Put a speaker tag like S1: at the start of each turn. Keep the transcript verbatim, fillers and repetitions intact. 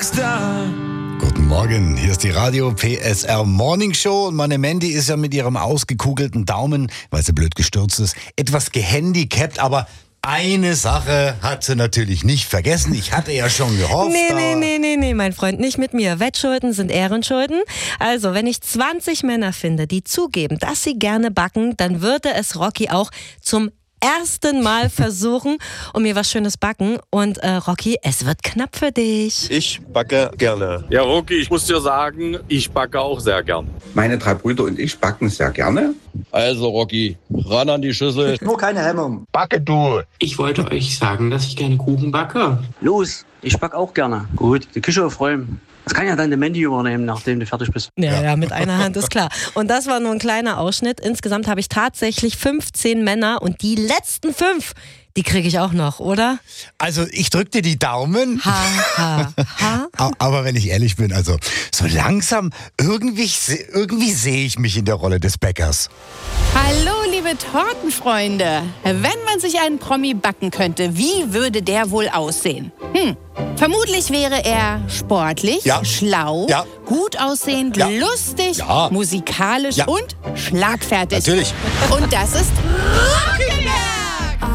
S1: Rockstar.
S2: Guten Morgen, hier ist die Radio P S R Morning Show und meine Mandy ist ja mit ihrem ausgekugelten Daumen, weil sie blöd gestürzt ist, etwas gehandicapt, aber eine Sache hat sie natürlich nicht vergessen. Ich hatte ja schon gehofft.
S3: Nee, nee, nee, nee, nee, mein Freund, nicht mit mir. Wettschulden sind Ehrenschulden. Also, wenn ich zwanzig Männer finde, die zugeben, dass sie gerne backen, dann würde es Rocky auch zum ersten Mal versuchen und mir was Schönes backen. Und äh, Rocky, es wird knapp für dich.
S4: Ich backe gerne.
S5: Ja, Rocky, ich muss dir sagen, ich backe auch sehr gern.
S6: Meine drei Brüder und ich backen sehr gerne.
S5: Also, Rocky, ran an die Schüssel.
S6: Nur keine Hemmung.
S4: Backe du.
S7: Ich wollte euch sagen, dass ich gerne Kuchen backe.
S8: Los, ich back auch gerne. Gut, die Küche aufräumen. Das kann ja dann der Mandy übernehmen, nachdem du fertig bist.
S3: Ja, ja, mit einer Hand ist klar. Und das war nur ein kleiner Ausschnitt. Insgesamt habe ich tatsächlich fünfzehn Männer und die letzten fünf, die kriege ich auch noch, oder?
S2: Also ich drück dir die Daumen.
S3: Ha, ha, ha.
S2: Aber wenn ich ehrlich bin, also so langsam, irgendwie, irgendwie sehe ich mich in der Rolle des Bäckers.
S9: Hallo, liebe Tortenfreunde. Wenn man sich einen Promi backen könnte, wie würde der wohl aussehen? Hm, vermutlich wäre er sportlich,
S2: Ja.
S9: schlau,
S2: Ja.
S9: gut aussehend,
S2: Ja.
S9: lustig,
S2: Ja.
S9: musikalisch
S2: Ja.
S9: und schlagfertig.
S2: Natürlich.
S9: Und das ist Rocky.